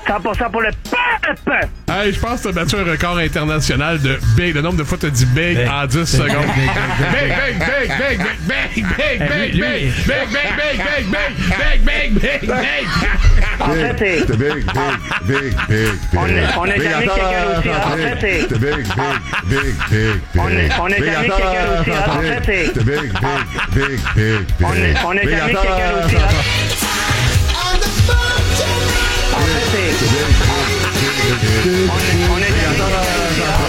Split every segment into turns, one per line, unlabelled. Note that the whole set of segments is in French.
100% pour le peuple!
Hey, je pense que t'as battu un record international de big. Le nombre de fois que t'as dit big en 10 secondes. Big.
En fait, c'est...
C'est big.
On est jamais quelqu'un aussi. En fait, c'est...
C'est big.
On est jamais quelqu'un aussi. En fait, c'est...
C'est big.
On est jamais quelqu'un aussi. En fait, c'est... On est jamais quelqu'un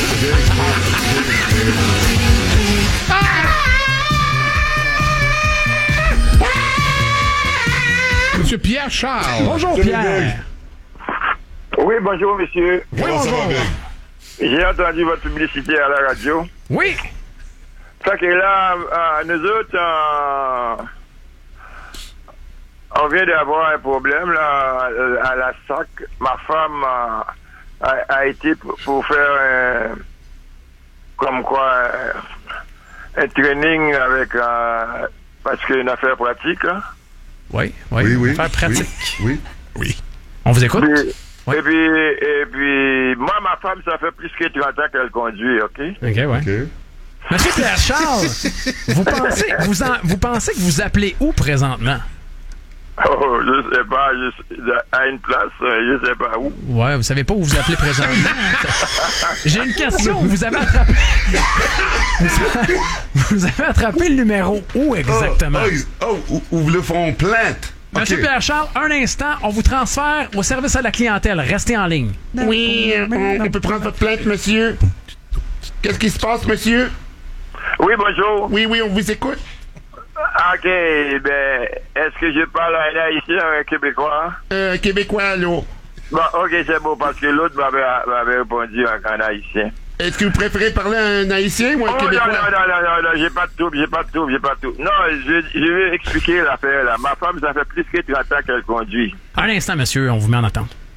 Monsieur Pierre Charles.
Bonjour, Pierre.
Oui, bonjour, monsieur.
Oui, bonjour.
J'ai entendu votre publicité à la radio.
Oui.
Fait que là, nous autres, on vient d'avoir un problème là, à la SAC. Ma femme a été pour faire comme quoi un training avec parce qu'il y a une affaire pratique. Là.
Oui.
Faire
pratique.
Oui.
On vous écoute?
Et puis, moi, ma femme, ça fait plus que 30 ans qu'elle conduit, OK?
OK, ouais. Monsieur Pierre Charles, vous pensez que vous appelez où présentement?
Oh, je sais pas, à une place, je sais pas où.
Ouais, vous savez pas où vous appelez présentement. J'ai une question. Vous avez attrapé le numéro où exactement?
Où vous le font plainte.
Monsieur Pierre Charles, un instant, on vous transfère au service à la clientèle. Restez en ligne.
Oui, on peut prendre votre plainte, monsieur. Qu'est-ce qui se passe, monsieur?
Oui, bonjour.
Oui, on vous écoute.
OK, ben, est-ce que je parle à un Haïtien ou un Québécois?
Québécois, là.
Bon, OK, c'est beau, parce que l'autre m'avait répondu en Haïtien.
Est-ce que vous préférez parler à un Haïtien ou à un
Oh,
Québécois?
non, j'ai pas de tout. Non, je vais expliquer l'affaire, là. Ma femme, ça fait plus que 30 ans qu'elle conduit.
Un instant, monsieur, on vous met en attente.